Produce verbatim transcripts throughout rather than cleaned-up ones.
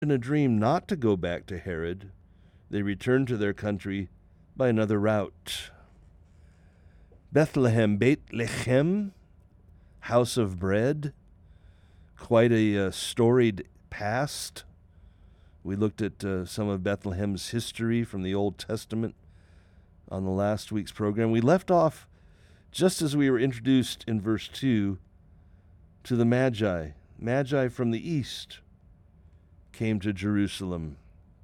in a dream not to go back to Herod, they returned to their country by another route. Bethlehem, Beit Lechem, house of bread, quite a uh, storied past. We looked at uh, some of Bethlehem's history from the Old Testament on the last week's program. We left off just as we were introduced in verse two to the Magi. Magi from the east came to Jerusalem.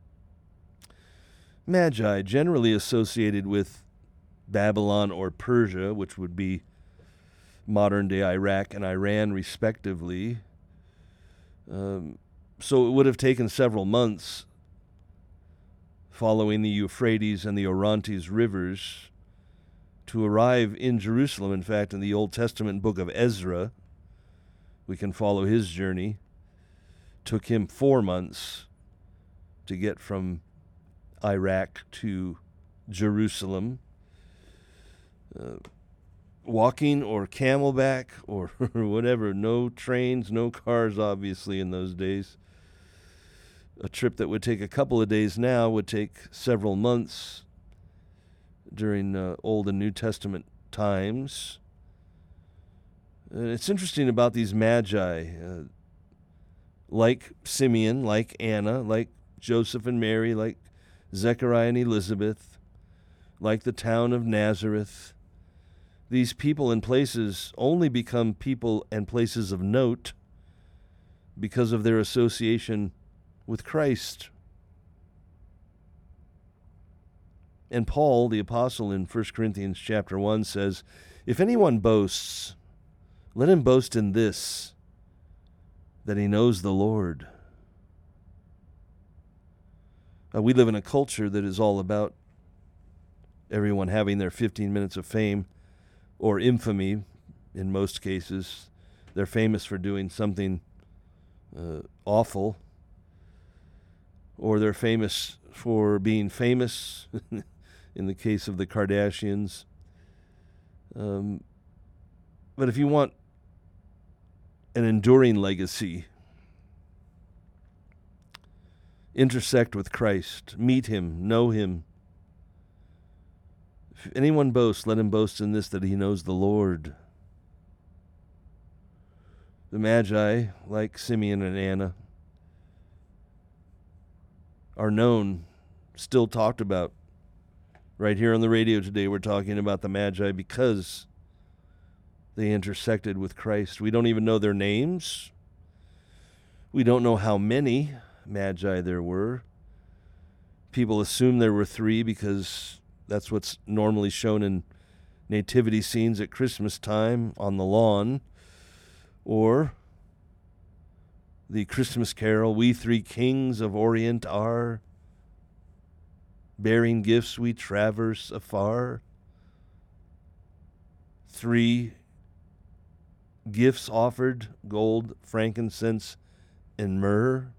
Magi, generally associated with Babylon or Persia, which would be modern-day Iraq and Iran, respectively. Um, so it would have taken several months following the Euphrates and the Orontes rivers to arrive in Jerusalem. In fact, in the Old Testament book of Ezra, we can follow his journey. It took him four months to get from Iraq to Jerusalem. Uh, walking or camelback or whatever. No trains, no cars, obviously, in those days. A trip that would take a couple of days now would take several months during uh, Old and New Testament times. Uh, it's interesting about these Magi, uh, like Simeon, like Anna, like Joseph and Mary, like Zechariah and Elizabeth, like the town of Nazareth. These people and places only become people and places of note because of their association with Christ. And Paul, the apostle, in First Corinthians chapter one says, if anyone boasts, let him boast in this, that he knows the Lord. Uh, we live in a culture that is all about everyone having their fifteen minutes of fame or infamy in most cases. They're famous for doing something uh, awful, or they're famous for being famous in the case of the Kardashians. Um, but if you want an enduring legacy, intersect with Christ, meet him, know him. If anyone boasts, let him boast in this, that he knows the Lord. The Magi, like Simeon and Anna, are known, still talked about. Right here on the radio today, we're talking about the Magi because they intersected with Christ. We don't even know their names. We don't know how many Magi there were. People assume there were three because that's what's normally shown in nativity scenes at Christmas time on the lawn, or the Christmas carol, we three kings of Orient are, bearing gifts we traverse afar. Three gifts offered, gold, frankincense, and myrrh.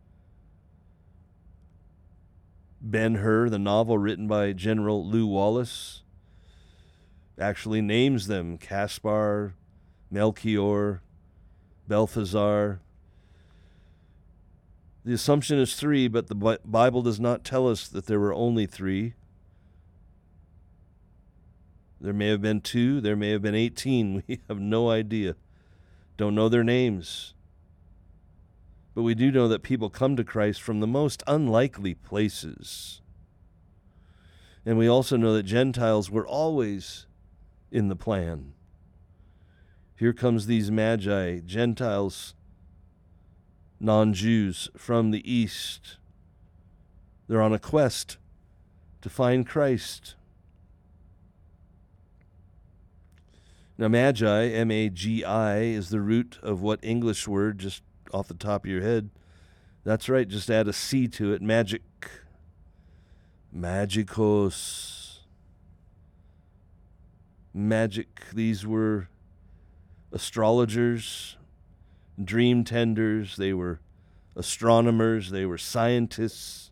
Ben-Hur, the novel written by General Lew Wallace, actually names them Caspar, Melchior, Balthazar. The assumption is three, but the Bible does not tell us that there were only three. There may have been two, there may have been eighteen. We have no idea. Don't know their names. But we do know that people come to Christ from the most unlikely places. And we also know that Gentiles were always in the plan. Here comes these Magi, Gentiles, non-Jews from the east. They're on a quest to find Christ. Now, Magi, M A G I, is the root of what English word, just off the top of your head? That's right, just add a C to it, magic. Magicos. Magic, these were astrologers, dream tenders, they were astronomers, they were scientists.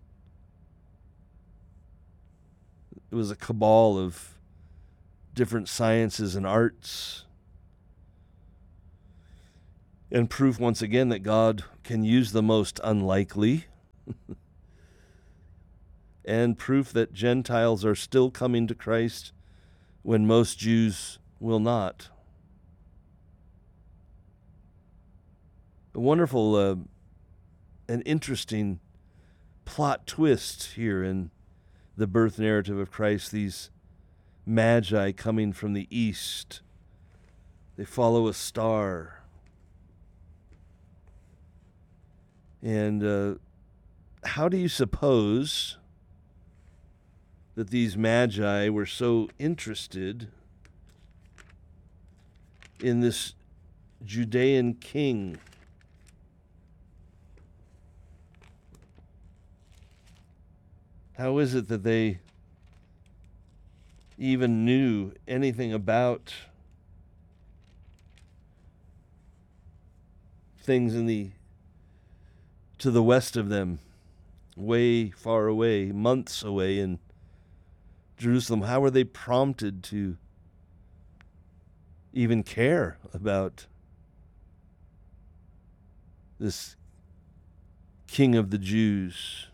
It was a cabal of different sciences and arts. And proof once again that God can use the most unlikely and proof that Gentiles are still coming to Christ when most Jews will not. A wonderful uh, and interesting plot twist here in the birth narrative of Christ. These magi coming from the east, they follow a star. And uh, how do you suppose that these magi were so interested in this Judean king? How is it that they even knew anything about things in the to the west of them, way far away, months away in Jerusalem? How were they prompted to even care about this King of the Jews?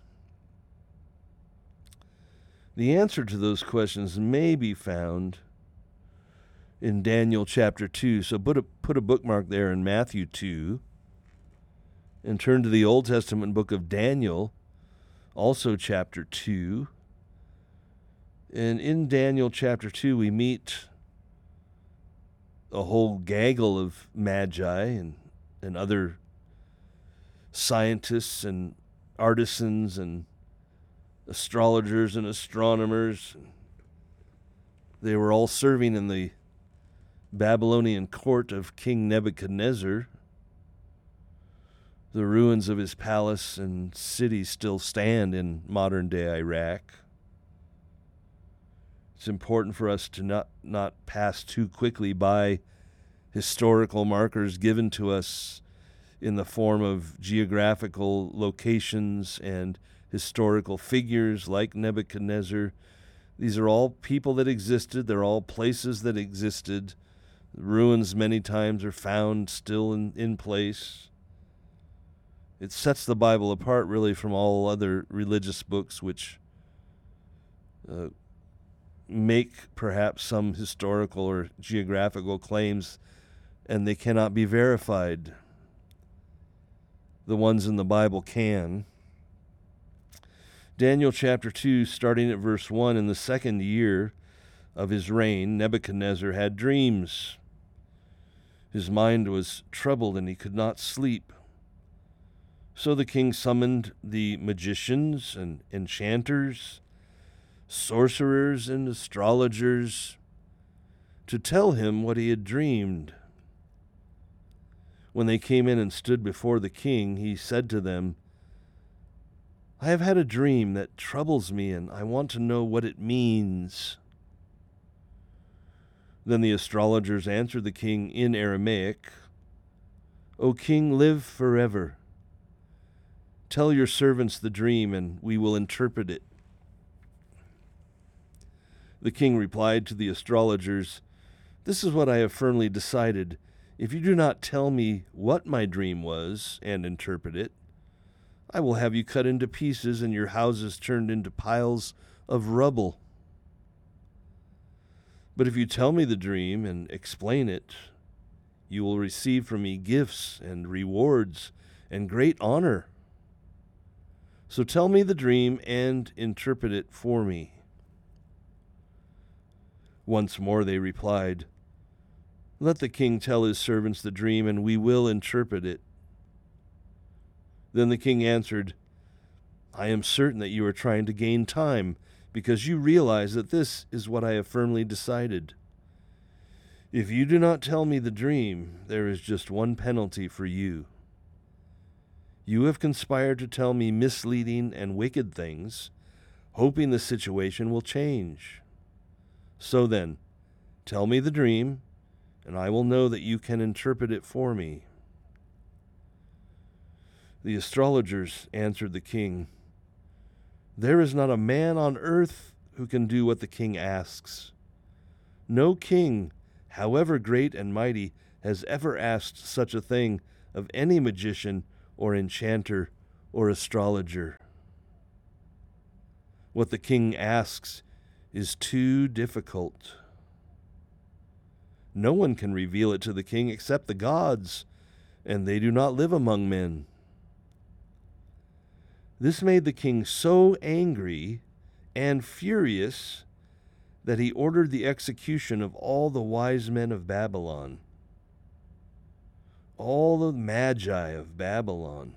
The answer to those questions may be found in Daniel chapter two. So put a, put a bookmark there in Matthew two and turn to the Old Testament book of Daniel, also chapter two. And in Daniel chapter two, we meet a whole gaggle of magi and, and other scientists and artisans and astrologers and astronomers. They were all serving in the Babylonian court of King Nebuchadnezzar. The ruins of his palace and city still stand in modern-day Iraq. It's important for us to not, not pass too quickly by historical markers given to us in the form of geographical locations and historical figures like Nebuchadnezzar. These are all people that existed. They're all places that existed. The ruins many times are found still in, in place. It sets the Bible apart really from all other religious books which uh, make perhaps some historical or geographical claims and they cannot be verified. The ones in the Bible can. Daniel chapter two, starting at verse one, in the second year of his reign, Nebuchadnezzar had dreams. His mind was troubled and he could not sleep. So the king summoned the magicians and enchanters, sorcerers and astrologers to tell him what he had dreamed. When they came in and stood before the king, he said to them, I have had a dream that troubles me, and I want to know what it means. Then the astrologers answered the king in Aramaic, O king, live forever. Tell your servants the dream, and we will interpret it. The king replied to the astrologers, This is what I have firmly decided. If you do not tell me what my dream was and interpret it, I will have you cut into pieces and your houses turned into piles of rubble. But if you tell me the dream and explain it, you will receive from me gifts and rewards and great honor. So tell me the dream and interpret it for me. Once more they replied, Let the king tell his servants the dream, and we will interpret it. Then the king answered, I am certain that you are trying to gain time, because you realize that this is what I have firmly decided. If you do not tell me the dream, there is just one penalty for you. You have conspired to tell me misleading and wicked things, hoping the situation will change. So then, tell me the dream, and I will know that you can interpret it for me. The astrologers answered the king, There is not a man on earth who can do what the king asks. No king, however great and mighty, has ever asked such a thing of any magician or enchanter or astrologer. What the king asks is too difficult. No one can reveal it to the king except the gods, and they do not live among men. This made the king so angry and furious that he ordered the execution of all the wise men of Babylon, all the magi of Babylon.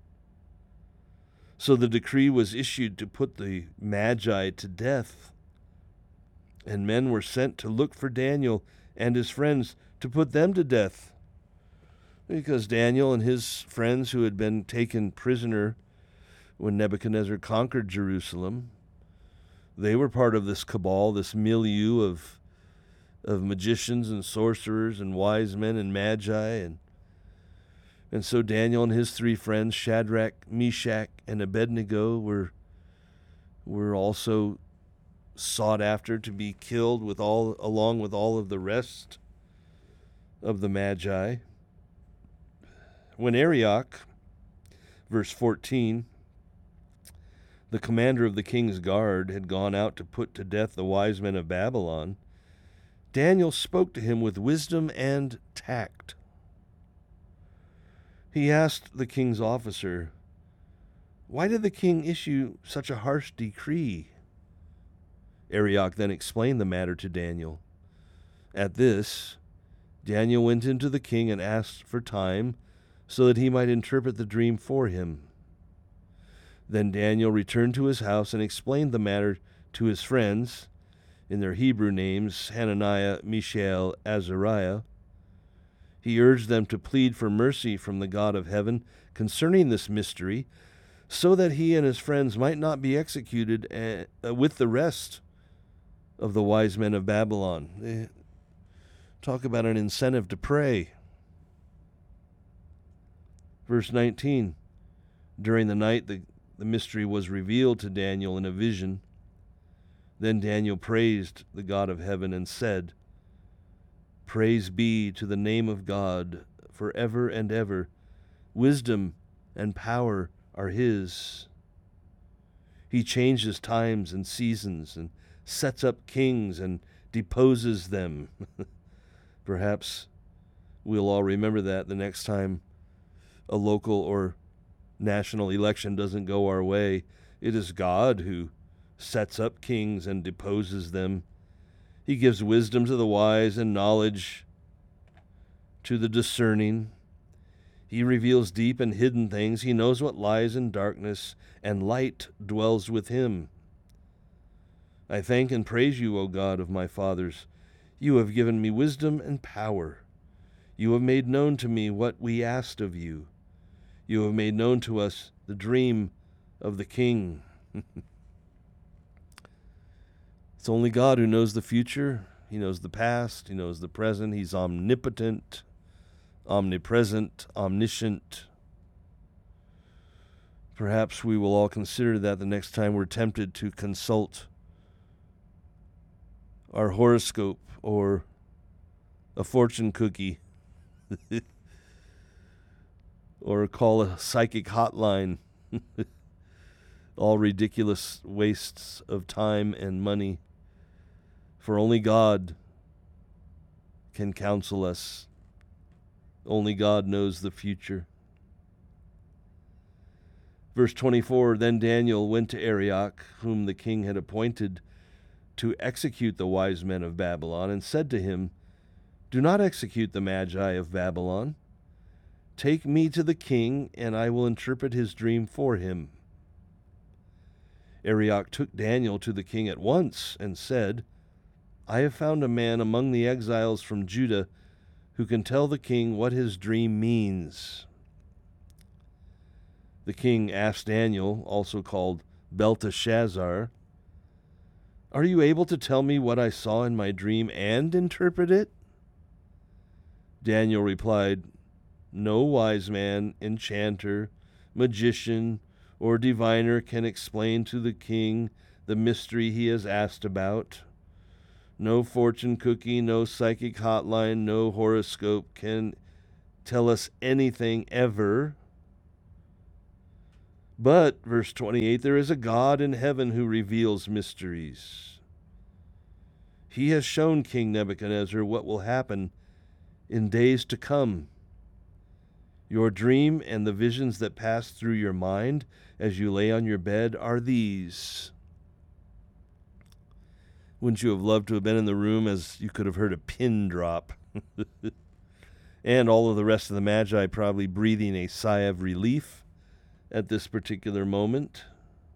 So the decree was issued to put the magi to death, and men were sent to look for Daniel and his friends to put them to death, because Daniel and his friends who had been taken prisoner when Nebuchadnezzar conquered Jerusalem, they were part of this cabal, this milieu of of magicians and sorcerers and wise men and magi. And, and so Daniel and his three friends, Shadrach, Meshach, and Abednego, were, were also sought after to be killed with all along with all of the rest of the magi. When Arioch, verse fourteen, the commander of the king's guard, had gone out to put to death the wise men of Babylon, Daniel spoke to him with wisdom and tact. He asked the king's officer, "Why did the king issue such a harsh decree?" Arioch then explained the matter to Daniel. At this, Daniel went into the king and asked for time so that he might interpret the dream for him. Then Daniel returned to his house and explained the matter to his friends, in their Hebrew names, Hananiah, Mishael, Azariah. He urged them to plead for mercy from the God of heaven concerning this mystery, so that he and his friends might not be executed uh, with the rest of the wise men of Babylon. They talk about an incentive to pray. Verse nineteen, during the night the, the mystery was revealed to Daniel in a vision. Then Daniel praised the God of heaven and said, "Praise be to the name of God forever and ever. Wisdom and power are his. He changes times and seasons and sets up kings and deposes them." Perhaps we'll all remember that the next time a local or national election doesn't go our way. It is God who sets up kings and deposes them. He gives wisdom to the wise and knowledge to the discerning. He reveals deep and hidden things. He knows what lies in darkness, and light dwells with him. I thank and praise you, O God of my fathers. You have given me wisdom and power. You have made known to me what we asked of you. You have made known to us the dream of the king. It's only God who knows the future. He knows the past. He knows the present. He's omnipotent, omnipresent, omniscient. Perhaps we will all consider that the next time we're tempted to consult our horoscope or a fortune cookie or call a psychic hotline. All ridiculous wastes of time and money. For only God can counsel us. Only God knows the future. Verse twenty-four, then Daniel went to Arioch, whom the king had appointed to execute the wise men of Babylon, and said to him, "Do not execute the magi of Babylon. Take me to the king, and I will interpret his dream for him." Arioch took Daniel to the king at once and said, "I have found a man among the exiles from Judah who can tell the king what his dream means." The king asked Daniel, also called Belteshazzar, "Are you able to tell me what I saw in my dream and interpret it?" Daniel replied, "No wise man, enchanter, magician, or diviner can explain to the king the mystery he has asked about. No fortune cookie, no psychic hotline, no horoscope can tell us anything ever. But, verse twenty-eight, there is a God in heaven who reveals mysteries. He has shown King Nebuchadnezzar what will happen in days to come. Your dream and the visions that pass through your mind as you lay on your bed are these. Wouldn't you have loved to have been in the room as you could have heard a pin drop? And all of the rest of the Magi probably breathing a sigh of relief at this particular moment.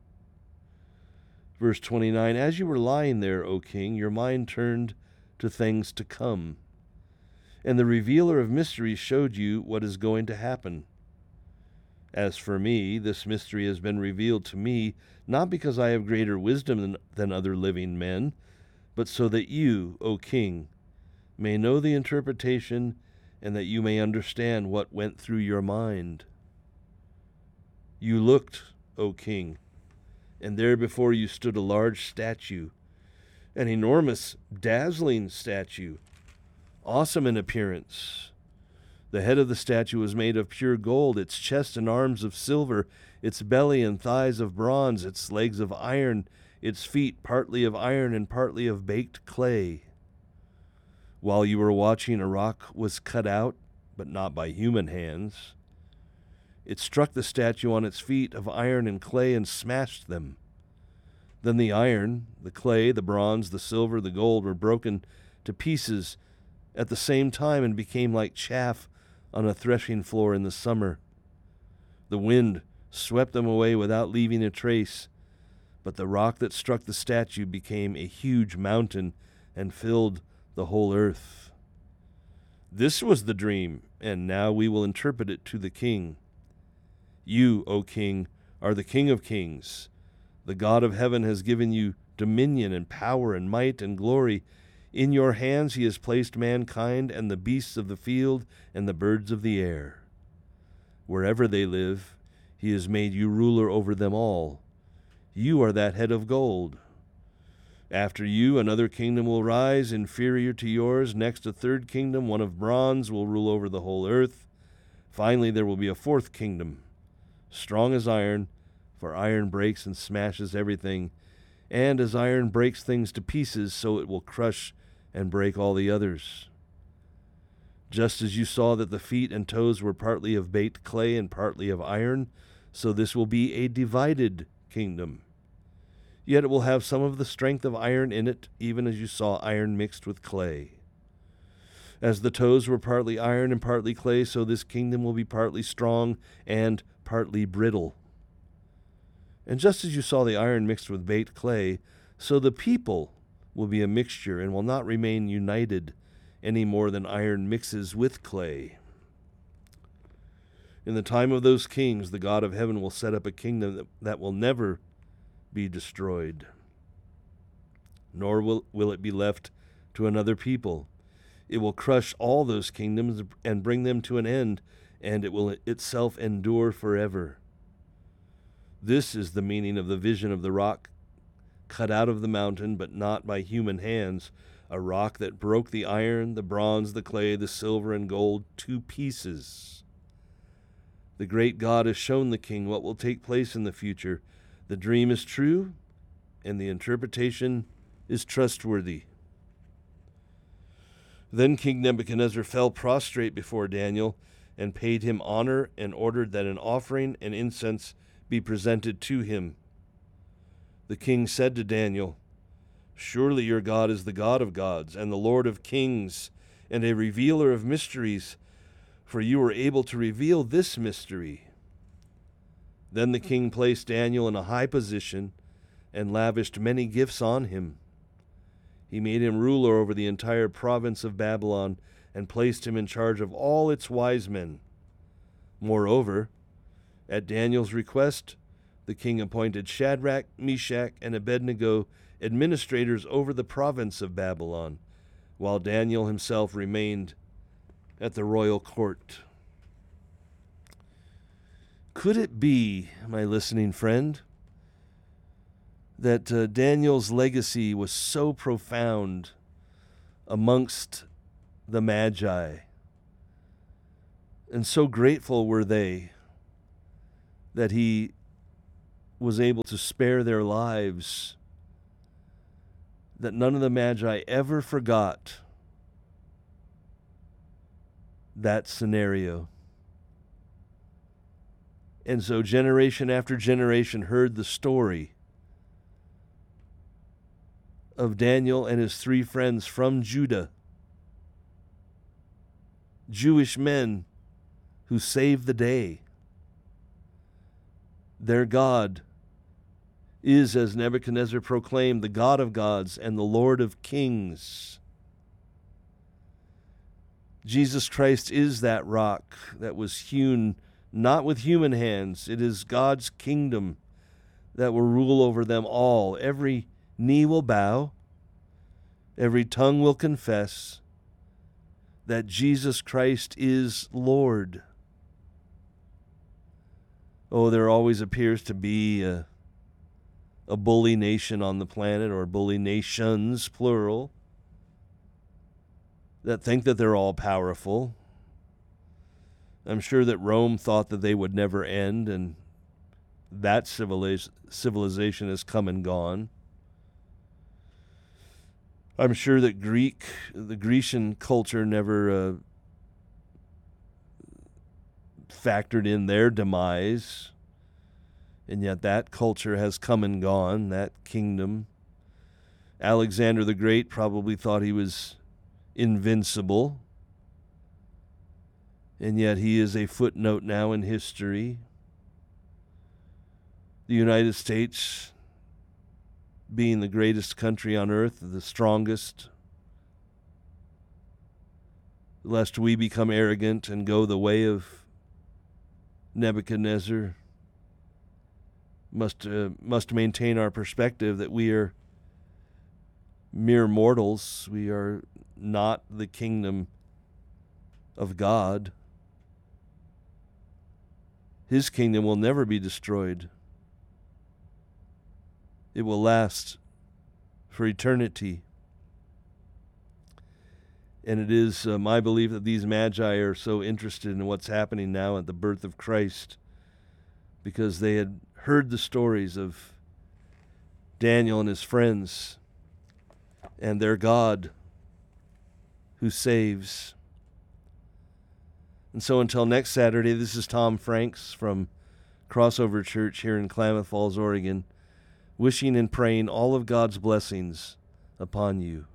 Verse twenty-nine, as you were lying there, O king, your mind turned to things to come, and the revealer of mysteries showed you what is going to happen. As for me, this mystery has been revealed to me, not because I have greater wisdom than, than other living men, but so that you, O king, may know the interpretation and that you may understand what went through your mind. You looked, O king, and there before you stood a large statue, an enormous, dazzling statue, awesome in appearance. The head of the statue was made of pure gold, its chest and arms of silver, its belly and thighs of bronze, its legs of iron, its feet partly of iron and partly of baked clay. While you were watching, a rock was cut out, but not by human hands. It struck the statue on its feet of iron and clay and smashed them. Then the iron, the clay, the bronze, the silver, the gold were broken to pieces at the same time and became like chaff on a threshing floor in the summer. The wind swept them away without leaving a trace, but the rock that struck the statue became a huge mountain and filled the whole earth. This was the dream, and now we will interpret it to the king. You, O king, are the King of kings. The God of heaven has given you dominion and power and might and glory. In your hands he has placed mankind and the beasts of the field and the birds of the air. Wherever they live, he has made you ruler over them all. You are that head of gold. After you, another kingdom will rise, inferior to yours. Next, a third kingdom, one of bronze, will rule over the whole earth. Finally, there will be a fourth kingdom, strong as iron, for iron breaks and smashes everything. And as iron breaks things to pieces, so it will crush and break all the others. Just as you saw that the feet and toes were partly of baked clay and partly of iron, so this will be a divided kingdom. Yet it will have some of the strength of iron in it, even as you saw iron mixed with clay. As the toes were partly iron and partly clay, so this kingdom will be partly strong and partly brittle. And just as you saw the iron mixed with baked clay, so the people will be a mixture and will not remain united any more than iron mixes with clay. In the time of those kings, the God of heaven will set up a kingdom that, that will never be destroyed, nor will, will it be left to another people. It will crush all those kingdoms and bring them to an end, and it will itself endure forever. This is the meaning of the vision of the rock cut out of the mountain, but not by human hands, a rock that broke the iron, the bronze, the clay, the silver, and gold to pieces. The great God has shown the king what will take place in the future. The dream is true, and the interpretation is trustworthy. Then King Nebuchadnezzar fell prostrate before Daniel and paid him honor and ordered that an offering and incense be presented to him. The king said to Daniel, "Surely your God is the God of gods and the Lord of kings and a revealer of mysteries, for you were able to reveal this mystery." Then the king placed Daniel in a high position and lavished many gifts on him. He made him ruler over the entire province of Babylon and placed him in charge of all its wise men. Moreover, at Daniel's request, the king appointed Shadrach, Meshach, and Abednego administrators over the province of Babylon, while Daniel himself remained at the royal court. Could it be, my listening friend, that uh, Daniel's legacy was so profound amongst the Magi, and so grateful were they that he was able to spare their lives, that none of the Magi ever forgot that scenario. And so generation after generation heard the story of Daniel and his three friends from Judah, Jewish men who saved the day. Their God is, as Nebuchadnezzar proclaimed, the God of gods and the Lord of kings. Jesus Christ is that rock that was hewn not with human hands. It is God's kingdom that will rule over them all. Every knee will bow, every tongue will confess that Jesus Christ is Lord. Oh, there always appears to be a, a bully nation on the planet, or bully nations, plural, that think that they're all powerful. I'm sure that Rome thought that they would never end, and that civiliz- civilization has come and gone. I'm sure that Greek, the Grecian culture never uh, factored in their demise, and yet that culture has come and gone, that kingdom. Alexander the Great probably thought he was invincible, and yet he is a footnote now in history. The United States, being the greatest country on earth, the strongest, lest we become arrogant and go the way of Nebuchadnezzar, must uh, must maintain our perspective that we are mere mortals. We are not the kingdom of God. His kingdom will never be destroyed. It will last for eternity. And it is uh, my belief that these Magi are so interested in what's happening now at the birth of Christ, because they had heard the stories of Daniel and his friends and their God who saves. And so until next Saturday, this is Tom Franks from Crossover Church here in Klamath Falls, Oregon, wishing and praying all of God's blessings upon you.